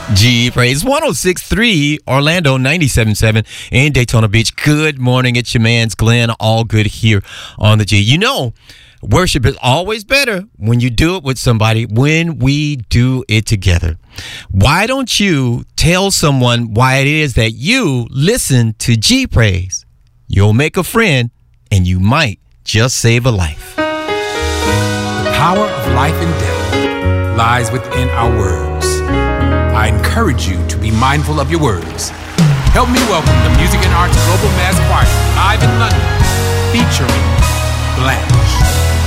G Praise 106.3, Orlando 97.7, and Daytona Beach. Good morning. It's your man's Glenn. All good here on the G. You know, worship is always better when you do it with somebody, when we do it together. Why don't you tell someone why it is that you listen to G Praise? You'll make a friend, and you might just save a life. The power of life and death lies within our words. I encourage you to be mindful of your words. Help me welcome the Music and Arts Global Mass Choir live in London, featuring Blanche.